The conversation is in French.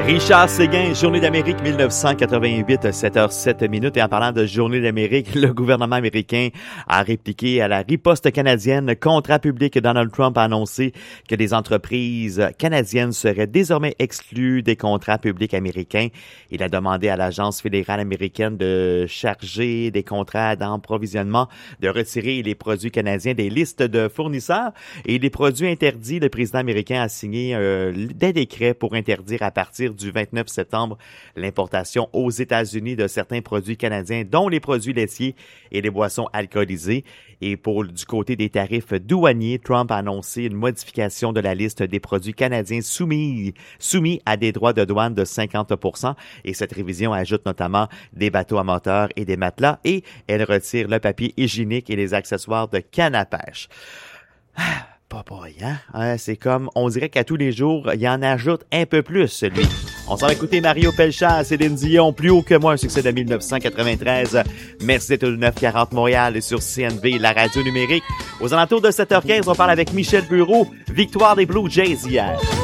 Richard Séguin, Journée d'Amérique 1988, 7h07. Et en parlant de Journée d'Amérique, le gouvernement américain a répliqué à la riposte canadienne. Contrat public, Donald Trump a annoncé que les entreprises canadiennes seraient désormais exclues des contrats publics américains. Il a demandé à l'Agence fédérale américaine de charger des contrats d'approvisionnement de retirer les produits canadiens des listes de fournisseurs et les produits interdits. Le président américain a signé des décrets pour interdire à partir du 29 septembre l'importation aux États-Unis de certains produits canadiens, dont les produits laitiers et les boissons alcoolisées. Et du côté des tarifs douaniers, Trump a annoncé une modification de la liste des produits canadiens soumis à des droits de douane de 50%. Et cette révision ajoute notamment des bateaux à moteur et des matelas. Et elle retire le papier hygiénique et les accessoires de canne à pêche. C'est comme, on dirait qu'à tous les jours, il en ajoute un peu plus, lui. On s'en va écouter Mario Pelchat, Céline Dion, Plus haut que moi, un succès de 1993. Merci d'être au 940 Montréal et sur CNV, la radio numérique. Aux alentours de 7h15, on parle avec Michel Bureau, victoire des Blue Jays hier.